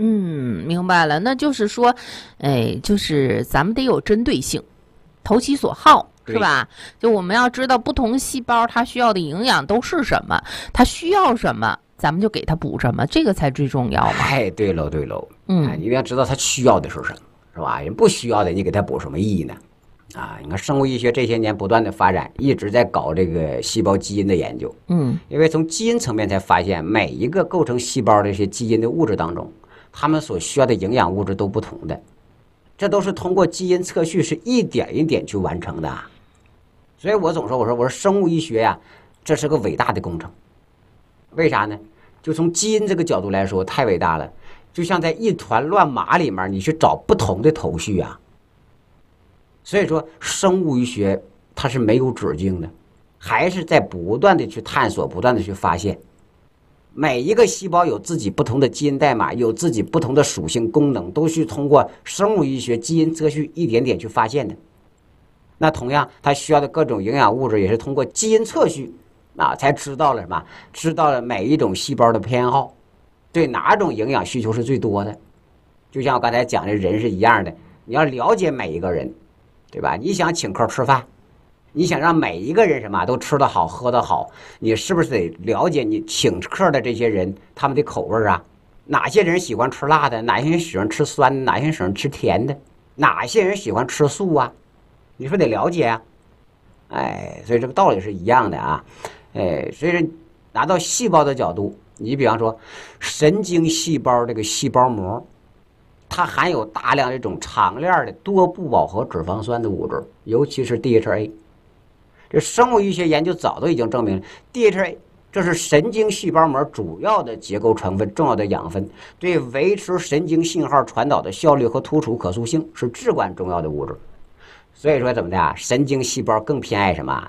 明白了。那就是说，就是咱们得有针对性，投其所好，是吧？就我们要知道不同细胞它需要的营养都是什么，它需要什么，咱们就给它补什么，这个才最重要嘛。 哎，对喽，你一定要知道它需要的是什么，是吧？人不需要的，你给它补什么意义呢？你看生物医学这些年不断的发展，一直在搞这个细胞基因的研究。因为从基因层面才发现，每一个构成细胞的这些基因的物质当中，它们所需要的营养物质都不同的，这都是通过基因测序是一点一点去完成的。所以我总说，我说生物医学呀，这是个伟大的工程。为啥呢？就从基因这个角度来说，太伟大了。就像在一团乱麻里面，你去找不同的头绪啊。所以说，生物医学它是没有止境的，还是在不断的去探索，不断的去发现。每一个细胞有自己不同的基因代码，有自己不同的属性功能，都是通过生物医学基因测序一点点去发现的。那同样，它需要的各种营养物质也是通过基因测序才知道了什么？知道了每一种细胞的偏好，对哪种营养需求是最多的。就像我刚才讲的人是一样的，你要了解每一个人，对吧？你想请客吃饭，你想让每一个人什么都吃得好喝得好，你是不是得了解你请客的这些人他们的口味啊？哪些人喜欢吃辣的，哪些人喜欢吃酸的，哪些人喜欢吃甜的，哪些人喜欢吃素啊？你说得了解啊。所以这个道理是一样的啊。所以说拿到细胞的角度，你比方说神经细胞这个细胞膜，它含有大量这种长链的多不饱和脂肪酸的物质，尤其是 DHA。这生物医学研究早都已经证明了 DHA 这是神经细胞膜主要的结构成分，重要的养分，对维持神经信号传导的效率和突触可塑性是至关重要的物质。所以说怎么的啊？神经细胞更偏爱什么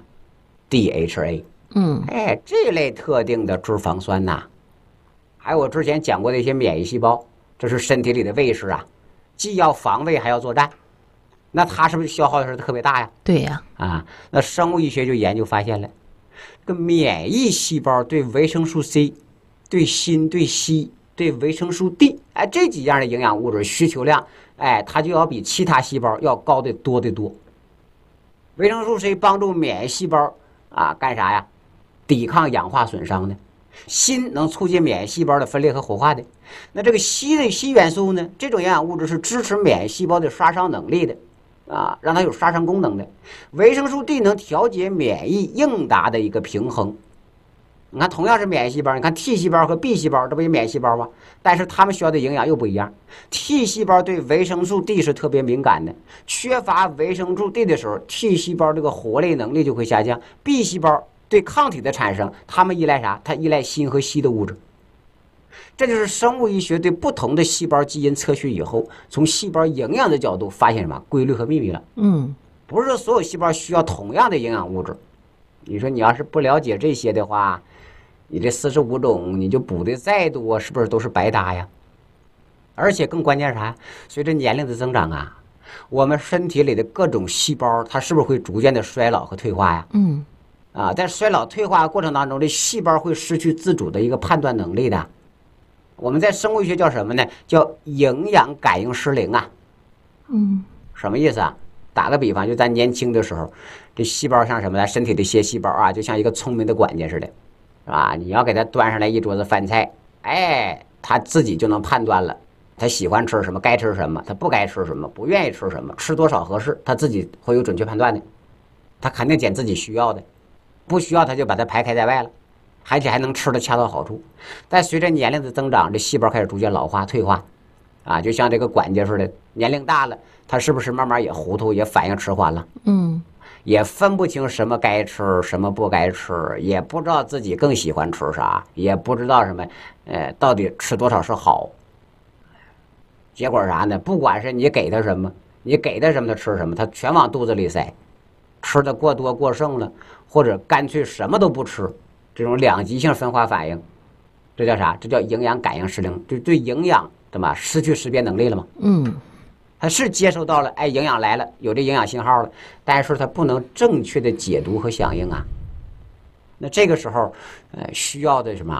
DHA。这类特定的脂肪酸还有我之前讲过的一些免疫细胞，这是身体里的卫士啊，既要防卫还要作战，那它是不是消耗的是特别大呀？ 对呀。 那生物医学就研究发现了，这个免疫细胞对维生素 C、对锌、对硒、对维生素 D，这几样的营养物质需求量，它就要比其他细胞要高得多得多。维生素 C 帮助免疫细胞干啥呀？抵抗氧化损伤的。锌能促进免疫细胞的分裂和活化的。那这个硒元素呢？这种营养物质是支持免疫细胞的杀伤能力的让它有杀伤功能的。维生素 D 能调节免疫应答的一个平衡。你看，同样是免疫细胞，你看 T 细胞和 B 细胞，这不也免疫细胞吗？但是它们需要的营养又不一样。T 细胞对维生素 D 是特别敏感的，缺乏维生素 D 的时候 ，T 细胞这个活力能力就会下降。B 细胞对抗体的产生，它们依赖啥？它依赖锌和硒的物质。这就是生物医学对不同的细胞基因测序以后，从细胞营养的角度发现什么规律和秘密了。不是说所有细胞需要同样的营养物质。你说你要是不了解这些的话，你这45种你就补的再多，是不是都是白搭呀？而且更关键是啥？随着年龄的增长我们身体里的各种细胞，它是不是会逐渐的衰老和退化呀？在衰老退化过程当中，这细胞会失去自主的一个判断能力的。我们在生物学叫什么呢？叫营养感应失灵什么意思啊？打个比方，就咱年轻的时候，这细胞像什么呢？身体的些细胞就像一个聪明的管家似的，是吧？你要给他端上来一桌子饭菜，他自己就能判断了，他喜欢吃什么，该吃什么，他不该吃什么，不愿意吃什么，吃多少合适，他自己会有准确判断的。他肯定捡自己需要的，不需要他就把它排开在外了，而且还能吃得恰到好处。但随着年龄的增长，这细胞开始逐渐老化退化就像这个管家似的，年龄大了，他是不是慢慢也糊涂，也反应迟缓了？也分不清什么该吃，什么不该吃，也不知道自己更喜欢吃啥，也不知道什么，到底吃多少是好。结果啥呢？不管是你给他什么，他吃什么，他全往肚子里塞，吃的过多过剩了，或者干脆什么都不吃，这种两极性分化反应，这叫啥？这叫营养感应失灵，就对营养怎么失去识别能力了吗？他是接收到了，营养来了，有这营养信号了，但是他不能正确的解读和响应那这个时候，需要的什么？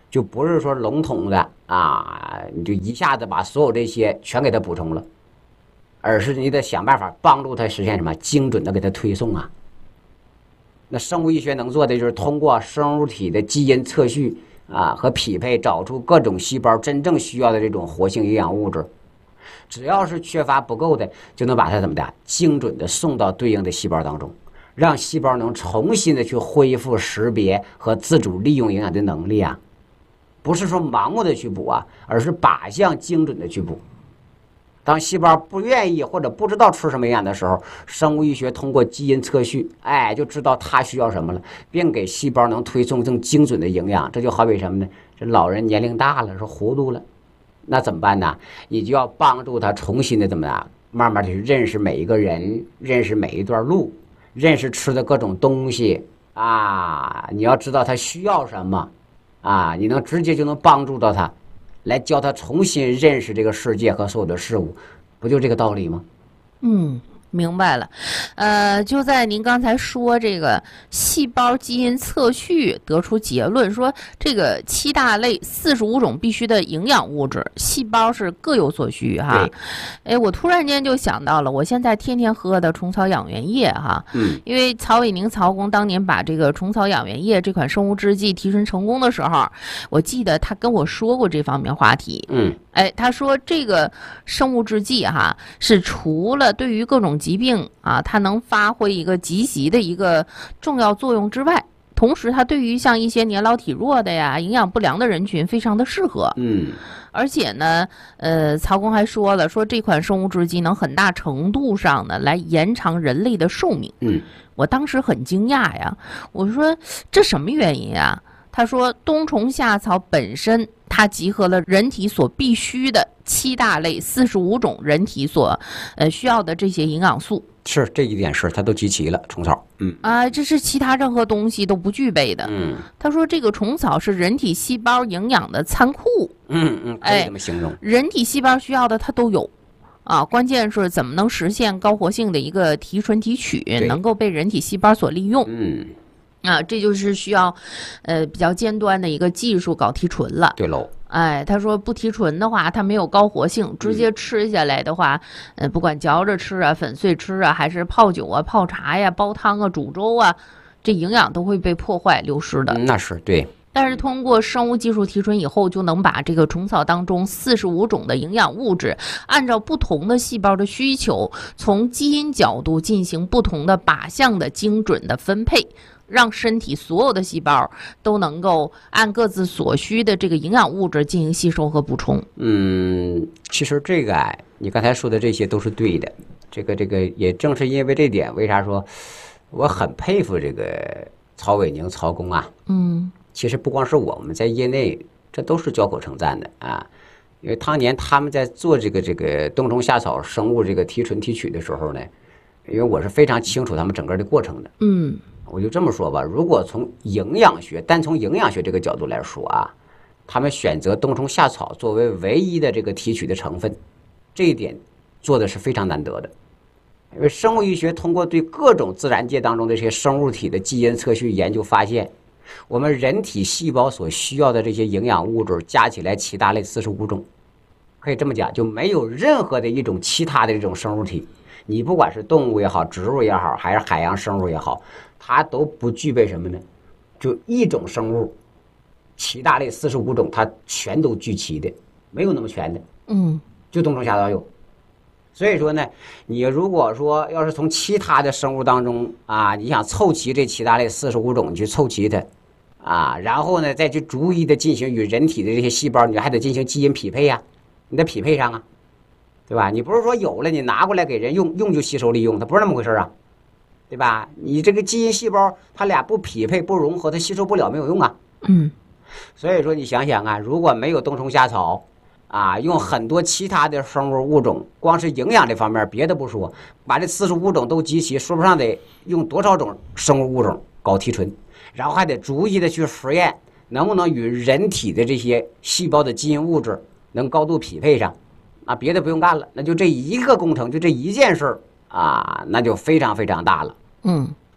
就不是说笼统的啊，你就一下子把所有这些全给它补充了，而是你得想办法帮助它实现什么精准的给它推送啊。那生物医学能做的就是通过生物体的基因测序啊和匹配，找出各种细胞真正需要的这种活性营养物质。只要是缺乏不够的，就能把它怎么的精准的送到对应的细胞当中，让细胞能重新的去恢复识别和自主利用营养的能力啊。不是说盲目的去补啊，而是靶向精准的去补。当细胞不愿意或者不知道吃什么营养的时候，生物医学通过基因测序，就知道它需要什么了，并给细胞能推送更精准的营养。这就好比什么呢？这老人年龄大了，说糊涂了，那怎么办呢？你就要帮助他重新的怎么样，慢慢的去认识每一个人，认识每一段路，认识吃的各种东西啊。你要知道他需要什么啊，你能直接就能帮助到他。来教他重新认识这个世界和所有的事物，不就这个道理吗？ 明白了。就在您刚才说这个细胞基因测序得出结论，说这个7大类45种必须的营养物质，细胞是各有所需哈。我突然间就想到了，我现在天天喝的虫草养元液哈。因为曹伟宁曹公当年把这个虫草养元液这款生物制剂提纯成功的时候，我记得他跟我说过这方面话题。他说这个生物制剂哈，是除了对于各种疾病啊，它能发挥一个积极的一个重要作用之外，同时它对于像一些年老体弱的呀、营养不良的人群非常的适合。而且呢，曹公还说了，说这款生物制剂能很大程度上呢来延长人类的寿命。我当时很惊讶呀，我说这什么原因啊？他说冬虫夏草本身它集合了人体所必须的7大类45种人体所需要的这些营养素， 是这一点是它都集齐了。虫草， 这是其他任何东西都不具备的。他说这个虫草是人体细胞营养的仓库。 可以这么形容。 人体细胞需要的它都有。关键是怎么能实现高活性的一个提纯提取，能够被人体细胞所利用。这就是需要比较尖端的一个技术搞提纯了。 对喽。 他说不提纯的话，它没有高活性，直接吃下来的话，不管嚼着吃啊、粉碎吃啊，还是泡酒啊、泡茶呀、煲汤啊、煮粥啊，这营养都会被破坏流失的。 那是对。 但是通过生物技术提纯以后，就能把这个虫草当中45种的营养物质，按照不同的细胞的需求，从基因角度进行不同的靶向的精准的分配，让身体所有的细胞都能够按各自所需的这个营养物质进行吸收和补充。 其实这个你刚才说的这些都是对的。这个也正是因为这点，为啥说我很佩服这个曹伟宁曹公啊？其实不光是我们在业内，这都是交口称赞的啊。因为当年他们在做这个冬虫夏草生物这个提纯提取的时候呢，因为我是非常清楚他们整个的过程的。我就这么说吧，如果从营养学，单从营养学这个角度来说啊，他们选择冬虫夏草作为唯一的这个提取的成分，这一点做的是非常难得的。因为生物医学通过对各种自然界当中的这些生物体的基因测序研究发现，我们人体细胞所需要的这些营养物质加起来7大类45种，可以这么讲，就没有任何的一种其他的这种生物体，你不管是动物也好，植物也好，还是海洋生物也好，它都不具备什么呢？就一种生物7大类45种，它全都聚齐的，没有那么全的。就冬虫夏草有。所以说呢，你如果说要是从其他的生物当中你想凑齐这7大类45种，你去凑齐它然后呢再去逐一的进行与人体的这些细胞，你还得进行基因匹配呀，你得匹配上啊，对吧？你不是说有了你拿过来给人用就吸收利用，它不是那么回事啊，对吧？你这个基因细胞它俩不匹配不融合，它吸收不了，没有用啊。所以说你想想啊，如果没有冬虫夏草用很多其他的生物物种，光是营养这方面别的不说，把这45种都集齐，说不上得用多少种生物物种搞提纯，然后还得逐一的去实验，能不能与人体的这些细胞的基因物质能高度匹配上，别的不用干了，那就这一个工程，就这一件事那就非常非常大了。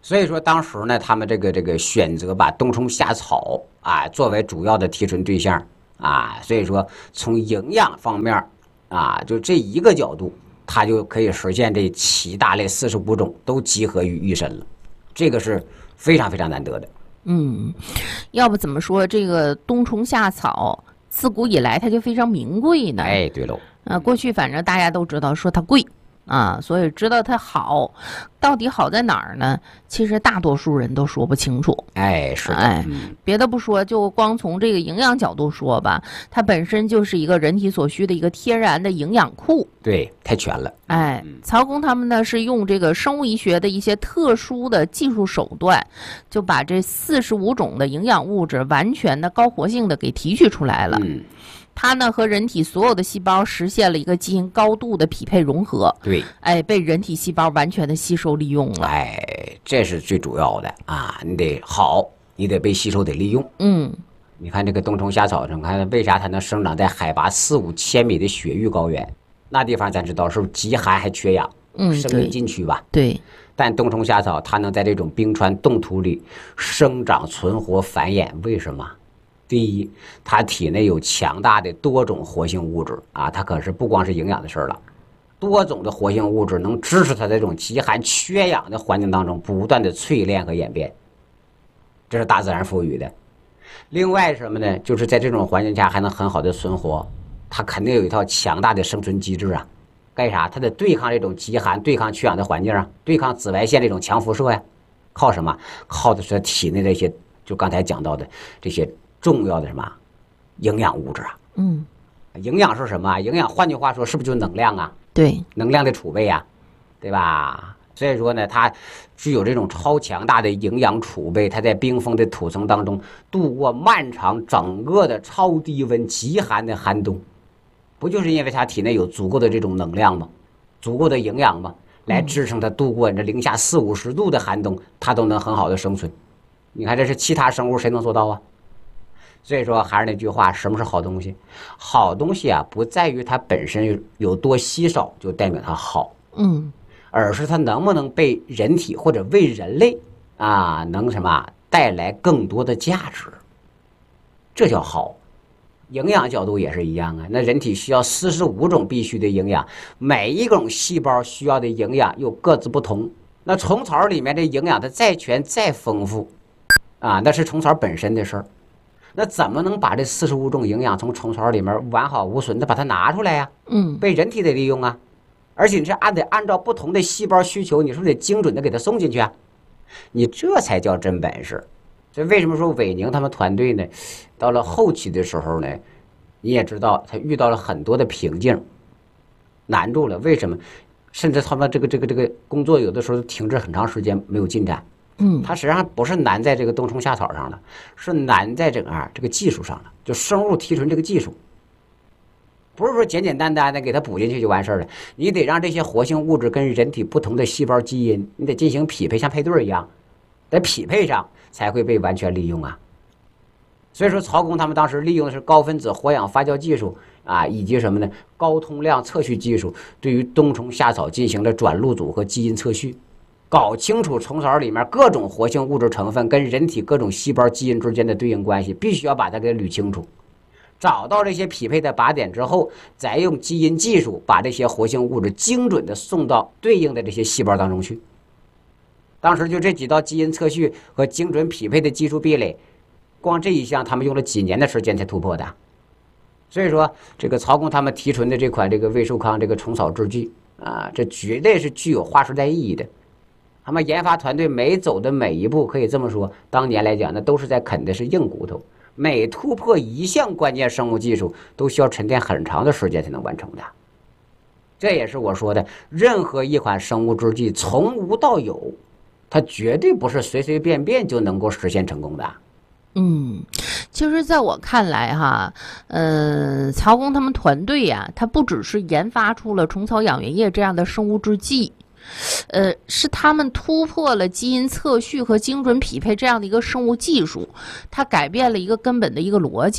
所以说当时呢，他们这个选择把冬虫夏草啊作为主要的提纯对象啊，所以说从营养方面啊，就这一个角度，它就可以实现这7大类45种都集合于一身了，这个是非常非常难得的。 要不怎么说这个冬虫夏草自古以来它就非常名贵呢？ 哎，对喽， 过去反正大家都知道说它贵啊，所以知道它好，到底好在哪儿呢？其实大多数人都说不清楚。 哎，是的， 别的不说，就光从这个营养角度说吧，它本身就是一个人体所需的一个天然的营养库。 对，太全了。 曹公他们呢是用这个生物医学的一些特殊的技术手段，就把这45种的营养物质完全的高活性的给提取出来了。它呢和人体所有的细胞实现了一个基因高度的匹配融合， 对， 被人体细胞完全的吸收利用了。 这是最主要的啊！你得好，你得被吸收，得利用。你看这个冬虫夏草，你看为啥它能生长在海拔4-5千米的雪域高原？那地方咱知道是极寒还缺氧，生命禁区吧？ 对。 但冬虫夏草它能在这种冰川冻土里生长、存活、繁衍，为什么？第一，它体内有强大的多种活性物质啊，它可是不光是营养的事儿了，多种的活性物质能支持它在这种极寒缺氧的环境当中不断的淬炼和演变，这是大自然赋予的。另外什么呢？就是在这种环境下还能很好的存活，它肯定有一套强大的生存机制啊。干啥？它得对抗这种极寒、对抗缺氧的环境啊，对抗紫外线这种强辐射呀。靠什么？靠的是体内的一些，就刚才讲到的这些重要的什么营养物质啊。营养是什么？营养换句话说是不是就是能量啊？ 对， 能量的储备啊，对吧？所以说呢，它具有这种超强大的营养储备，它在冰封的土层当中度过漫长整个的超低温极寒的寒冬，不就是因为它体内有足够的这种能量吗？足够的营养吗？来支撑它度过这零下40-50度的寒冬，它都能很好的生存。你看这是其他生物谁能做到啊？所以说还是那句话，什么是好东西？好东西啊，不在于它本身有多稀少就代表它好，而是它能不能被人体或者为人类啊能什么带来更多的价值，这叫好。营养角度也是一样啊，那人体需要45种必须的营养，每一种细胞需要的营养又各自不同。那虫草里面的营养它再全再丰富啊，那是虫草本身的事儿。那怎么能把这45种营养从虫草里面完好无损的把它拿出来呀？被人体得利用啊，而且你是得按照不同的细胞需求，你是不是得精准的给它送进去啊？你这才叫真本事。所以为什么说韦宁他们团队呢，到了后期的时候呢，你也知道他遇到了很多的瓶颈，难住了。为什么？甚至他们这个工作有的时候停滞很长时间没有进展。它实际上不是难在这个冬虫夏草上了，是难在这个技术上了，就生物提纯这个技术，不是说简简单单的给它补进去就完事儿了，你得让这些活性物质跟人体不同的细胞基因，你得进行匹配，像配对一样，得匹配上才会被完全利用啊。所以说曹公他们当时利用的是高分子活氧发酵技术啊，以及什么呢？高通量测序技术，对于冬虫夏草进行了转录组和基因测序。搞清楚虫草里面各种活性物质成分跟人体各种细胞基因之间的对应关系，必须要把它给捋清楚。找到这些匹配的靶点之后，再用基因技术把这些活性物质精准的送到对应的这些细胞当中去。当时就这几道基因测序和精准匹配的技术壁垒，光这一项他们用了几年的时间才突破的。所以说这个曹公他们提纯的这款这个魏寿康这个虫草制剂啊，这绝对是具有划时代意义的。他们研发团队每走的每一步，可以这么说，当年来讲那都是在啃的是硬骨头，每突破一项关键生物技术都需要沉淀很长的时间才能完成的。这也是我说的，任何一款生物制剂从无到有，它绝对不是随随便便就能够实现成功的。 其实在我看来哈，曹公他们团队呀，他不只是研发出了虫草养元液这样的生物制剂，是他们突破了基因测序和精准匹配这样的一个生物技术，它改变了一个根本的一个逻辑。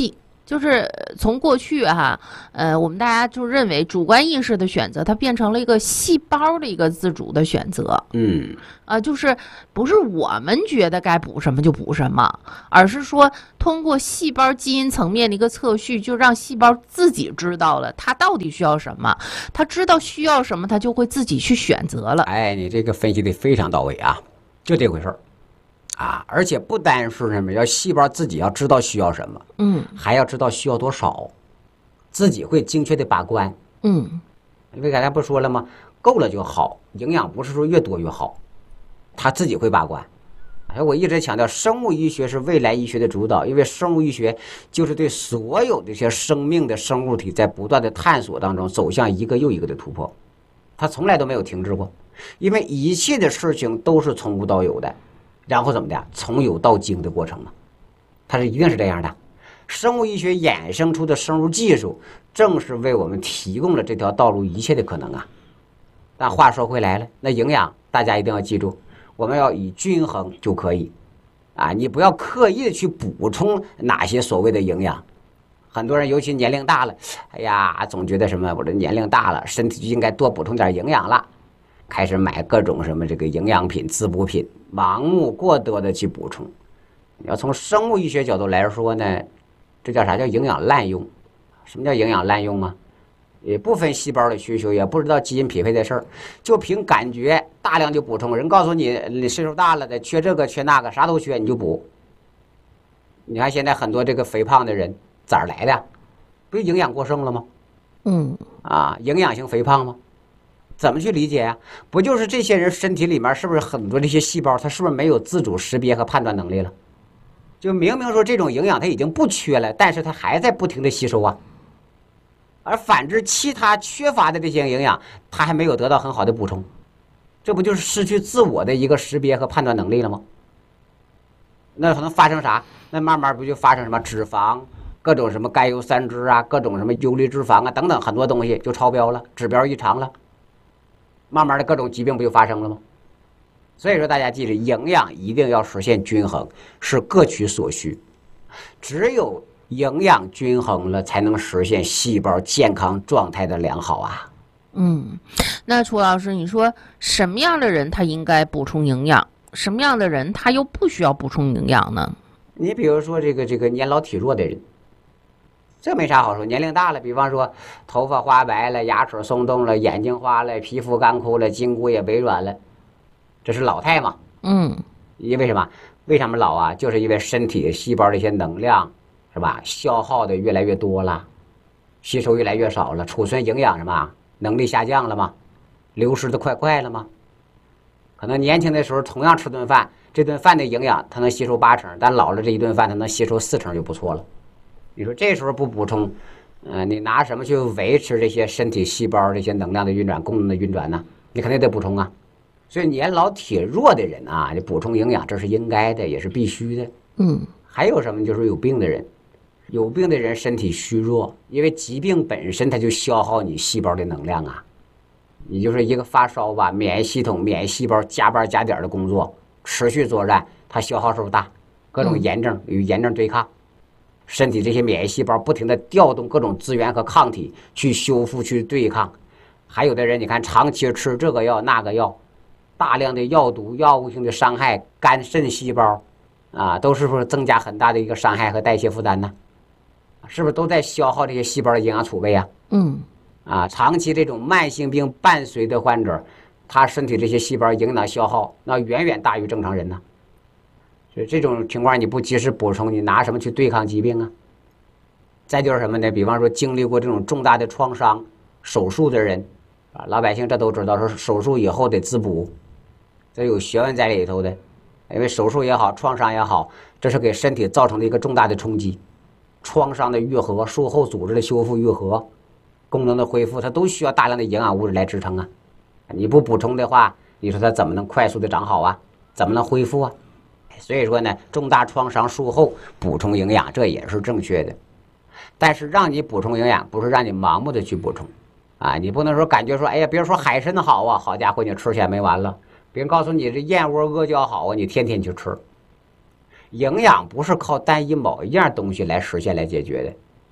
就是从过去哈，我们大家就认为主观意识的选择，它变成了一个细胞的一个自主的选择。就是不是我们觉得该补什么就补什么，而是说通过细胞基因层面的一个测序，就让细胞自己知道了它到底需要什么，它知道需要什么，它就会自己去选择了。 哎，你这个分析的非常到位啊，就这回事儿。而且不单是什么，要细胞自己要知道需要什么，还要知道需要多少，自己会精确的把关，因为刚才不说了吗？够了就好，营养不是说越多越好，他自己会把关。我一直强调，生物医学是未来医学的主导，因为生物医学就是对所有这些生命的生物体在不断的探索当中走向一个又一个的突破，它从来都没有停滞过，因为一切的事情都是从无到有的。然后怎么的？从有到精的过程嘛，它是一定是这样的。生物医学衍生出的生物技术，正是为我们提供了这条道路一切的可能啊。但话说回来了，那营养大家一定要记住，我们要以均衡就可以你不要刻意的去补充哪些所谓的营养。很多人尤其年龄大了，哎呀，总觉得什么我这年龄大了，身体就应该多补充点营养了。开始买各种什么这个营养品、滋补品，盲目过多的去补充。你要从生物医学角度来说呢，这叫啥？叫营养滥用。什么叫营养滥用啊？也不分细胞的需求，也不知道基因匹配的事儿，就凭感觉大量就补充。人告诉你，你岁数大了的，缺这个缺那个，啥都缺，你就补。你看现在很多这个肥胖的人咋儿来的？不是营养过剩了吗？营养性肥胖吗？怎么去理解啊？不就是这些人身体里面是不是很多这些细胞，它是不是没有自主识别和判断能力了？就明明说这种营养它已经不缺了，但是它还在不停的吸收啊。而反之，其他缺乏的这些营养，它还没有得到很好的补充，这不就是失去自我的一个识别和判断能力了吗？那可能发生啥？那慢慢不就发生什么脂肪、各种什么甘油三酯啊、各种什么游离脂肪啊等等很多东西就超标了，指标异常了。慢慢的各种疾病不就发生了吗？所以说大家记着，营养一定要实现均衡，是各取所需。只有营养均衡了，才能实现细胞健康状态的良好啊。 那楚老师，你说什么样的人他应该补充营养，什么样的人他又不需要补充营养呢？ 你比如说这个年老体弱的人，这没啥好说。年龄大了，比方说头发花白了，牙齿松动了，眼睛花了，皮肤干枯了，筋骨也微软了，这是老态嘛？因为什么？为什么老啊？就是因为身体细胞的一些能量是吧，消耗的越来越多了，吸收越来越少了，储存营养什么能力下降了嘛，流失的快了嘛。可能年轻的时候同样吃顿饭，这顿饭的营养它能吸收8成，但老了这一顿饭它能吸收4成就不错了。你说这时候不补充，你拿什么去维持这些身体细胞这些能量的运转、功能的运转呢？你肯定得补充啊。所以年老体弱的人啊，你补充营养这是应该的，也是必须的。还有什么？就是有病的人，有病的人身体虚弱，因为疾病本身它就消耗你细胞的能量啊。你就是一个发烧吧，免疫系统、免疫细胞加班加点的工作，持续作战，它消耗是不是大？各种炎症与炎症对抗。身体这些免疫细胞不停地调动各种资源和抗体去修复、去对抗。还有的人你看长期吃这个药那个药，大量的药毒、药物性的伤害肝肾细胞都是不是增加很大的一个伤害和代谢负担呢？是不是都在消耗这些细胞的营养储备啊？长期这种慢性病伴随的患者，他身体这些细胞营养消耗那远远大于正常人呢。所以这种情况你不及时补充，你拿什么去对抗疾病啊？再就是什么呢？比方说经历过这种重大的创伤、手术的人老百姓这都知道，说手术以后得滋补，这有学问在里头的。因为手术也好，创伤也好，这是给身体造成的一个重大的冲击，创伤的愈合、术后组织的修复愈合、功能的恢复，它都需要大量的营养物质来支撑啊。你不补充的话，你说它怎么能快速的长好啊？怎么能恢复啊？所以说呢，重大创伤术后补充营养，这也是正确的。但是让你补充营养，不是让你盲目的去补充你不能说感觉说，哎呀，别人说海参好啊，好家伙，你吃起来没完了。别人告诉你这燕窝、阿胶好啊，你天天去吃。营养不是靠单一某一样东西来实现来解决的，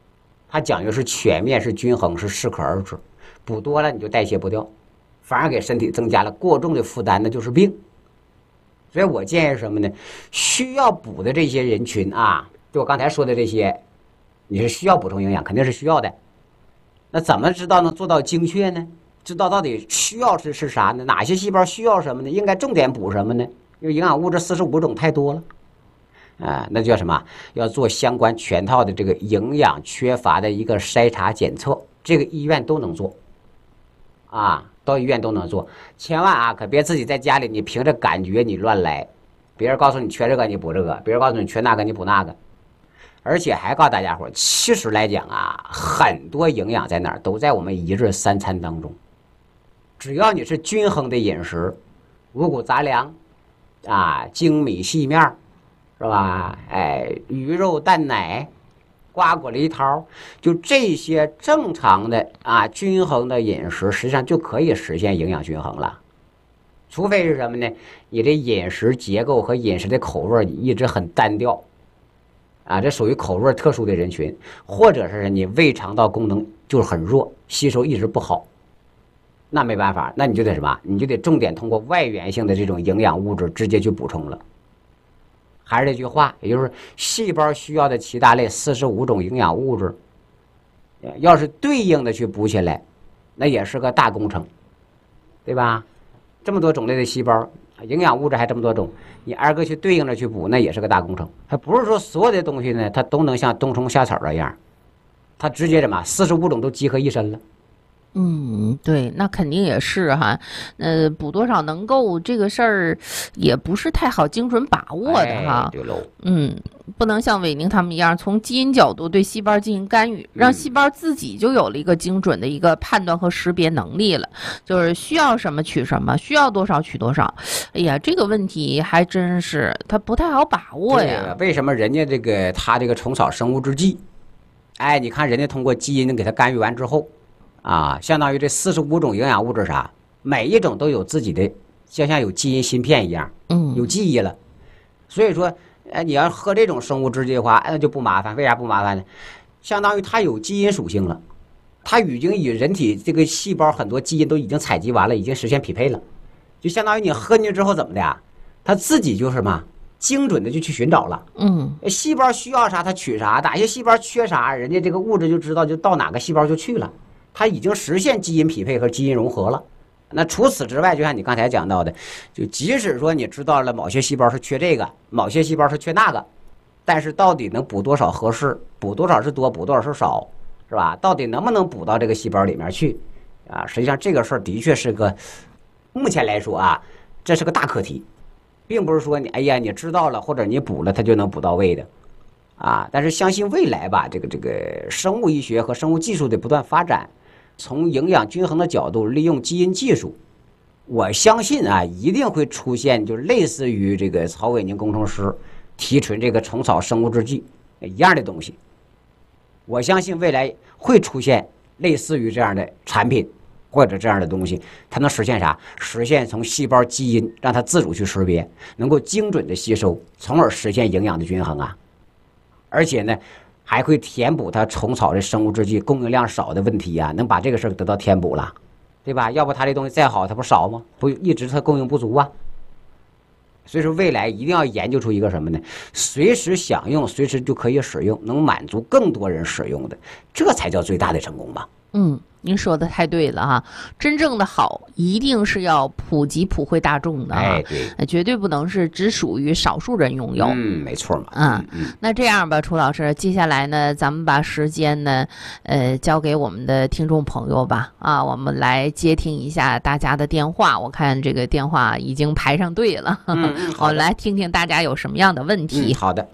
它讲究是全面、是均衡、是适可而止。补多了你就代谢不掉，反而给身体增加了过重的负担，那就是病。所以我建议什么呢？需要补的这些人群啊，就我刚才说的这些，你是需要补充营养，肯定是需要的。那怎么知道能做到精确呢？知道到底需要是啥呢？哪些细胞需要什么呢？应该重点补什么呢？因为营养物质45种太多了。那叫什么？要做相关全套的这个营养缺乏的一个筛查检测，这个医院都能做，到医院都能做。千万可别自己在家里你凭着感觉你乱来，别人告诉你缺这个你补这个，别人告诉你缺那个你补那个。而且还告诉大家伙，其实来讲很多营养在哪儿都在我们一日三餐当中。只要你是均衡的饮食，五谷杂粮精米细面，是吧？鱼肉蛋奶、瓜果梨桃，就这些正常的均衡的饮食，实际上就可以实现营养均衡了。除非是什么呢？你这饮食结构和饮食的口味你一直很单调，这属于口味特殊的人群，或者是你胃肠道功能就是很弱，吸收一直不好。那没办法，那你就得什么？你就得重点通过外源性的这种营养物质直接去补充了。还是这句话，也就是细胞需要的七大类45种营养物质，要是对应的去补起来，那也是个大工程，对吧？这么多种类的细胞，营养物质还这么多种，你挨个去对应着去补，那也是个大工程。还不是说所有的东西呢，它都能像冬虫夏草那样，它直接什么45种都集合一身了。 对，那肯定也是哈，补多少能够这个事儿也不是太好精准把握的哈。 对喽。 不能像韦宁他们一样，从基因角度对细胞进行干预，让细胞自己就有了一个精准的一个判断和识别能力了，就是需要什么取什么，需要多少取多少。哎呀，这个问题还真是它不太好把握呀。 为什么人家他这个虫草生物制剂，你看人家通过基因给它干预完之后。相当于这45种营养物质每一种都有自己的，像有基因芯片一样，有记忆了。所以说，你要喝这种生物制剂的话，那就不麻烦。为啥不麻烦呢？相当于它有基因属性了，它已经与人体这个细胞很多基因都已经采集完了，已经实现匹配了。就相当于你喝进去之后怎么的它自己就是嘛，精准的就去寻找了。细胞需要啥它取啥，哪些细胞缺啥，人家这个物质就知道，就到哪个细胞就去了。它已经实现基因匹配和基因融合了。那除此之外，就像你刚才讲到的，就即使说你知道了某些细胞是缺这个，某些细胞是缺那个，但是到底能补多少合适，补多少是多，补多少是少，是吧？到底能不能补到这个细胞里面去实际上这个事儿的确是个，目前来说这是个大课题，并不是说你知道了或者你补了它就能补到位的但是相信未来吧，这个生物医学和生物技术的不断发展，从营养均衡的角度利用基因技术，我相信一定会出现就类似于这个曹伟宁工程师提纯这个虫草生物制剂一样的东西。我相信未来会出现类似于这样的产品或者这样的东西，它能实现啥？实现从细胞基因让它自主去识别，能够精准的吸收，从而实现营养的均衡而且呢还会填补它虫草的生物制剂供应量少的问题能把这个事儿得到填补了，对吧？要不它这东西再好它不少吗？不一直它供应不足所以说未来一定要研究出一个什么呢？随时想用随时就可以使用，能满足更多人使用的，这才叫最大的成功吧。 您说的太对了哈，真正的好一定是要普及普惠大众的对， 绝对不能是只属于少数人拥有。 没错嘛。 那这样吧，楚老师，接下来呢，咱们把时间呢，交给我们的听众朋友吧。我们来接听一下大家的电话。我看这个电话已经排上队了，我来听听大家有什么样的问题。 好的。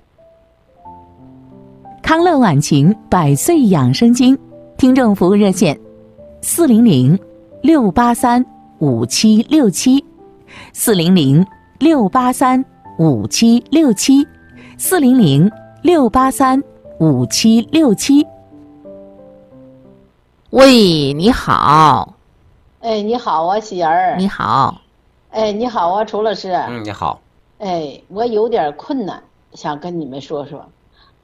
康乐晚晴100岁养生经听众服务热线400-683-5767，400-683-5767。 喂，你好。 你好啊，喜儿。 你好。 你好啊，楚老师。 你好。 我有点困难，想跟你们说说。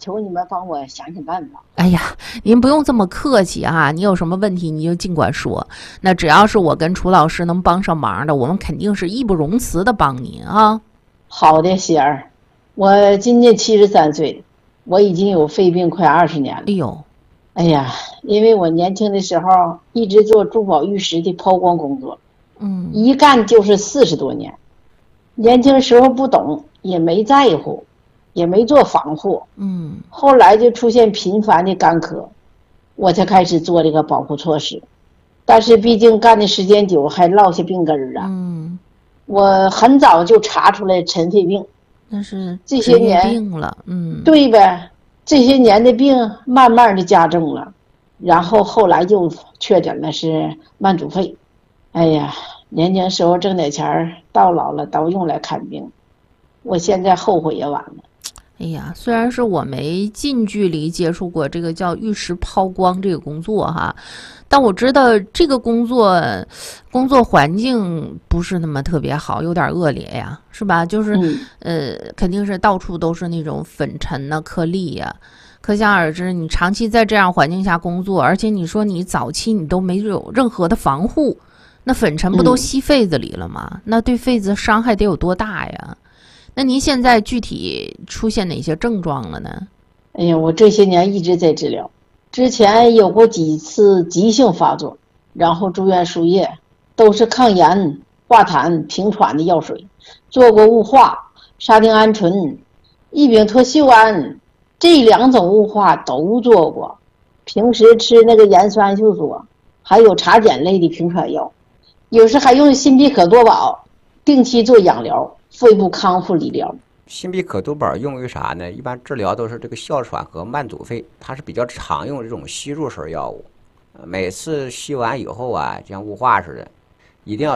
求你们帮我想想办法。 哎呀，您不用这么客气啊！你有什么问题你就尽管说。那只要是我跟楚老师能帮上忙的，我们肯定是义不容辞的帮您啊。 好的，喜儿，我今年73岁，我已经有肺病快20年了。 哎呦， 哎呀，因为我年轻的时候一直做珠宝玉石的抛光工作，一干就是40多年。年轻时候不懂，也没在乎，也没做防护。后来就出现频繁的干咳，我才开始做这个保护措施。但是毕竟干的时间久，还落下病根儿了。我很早就查出来尘肺病， 那是这些年病了。 对呗，这些年的病慢慢的加重了，然后后来就确诊了是慢阻肺。哎呀，年轻时候挣点钱儿，到老了都用来看病，我现在后悔也晚了。 哎呀，虽然是我没近距离接触过这个叫玉石抛光这个工作哈，但我知道这个工作环境不是那么特别好，有点恶劣呀，是吧？就是肯定是到处都是那种粉尘呐、颗粒呀。可想而知，你长期在这样环境下工作，而且你说你早期你都没有任何的防护，那粉尘不都吸肺子里了吗？那对肺子伤害得有多大呀？那您现在具体出现哪些症状了呢？ 哎呀，我这些年一直在治疗，之前有过几次急性发作，然后住院输液，都是抗炎、化痰、平喘的药水，做过雾化、沙丁胺醇、异丙脱溴胺，这2种雾化都做过。平时吃那个盐酸溴索，还有茶碱类的平喘药，有时还用辛必可多宝，定期做养疗、肺部康复理疗。 辛必可多宝用于啥呢？一般治疗都是这个哮喘和慢阻肺，它是比较常用这种吸入式药物。每次吸完以后啊，像雾化似的，一定要